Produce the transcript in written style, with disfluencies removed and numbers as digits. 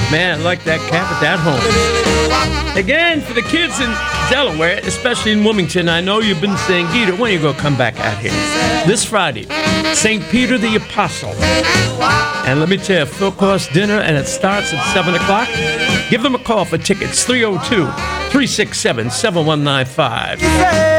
Man, I like that cap at that home. Again, for the kids in Delaware, especially in Wilmington, I know you've been saying, Gita, when are you going to come back out here? This Friday, St. Peter the Apostle. And let me tell you, full course dinner, and it starts at 7 o'clock. Give them a call for tickets, 302-367-7195.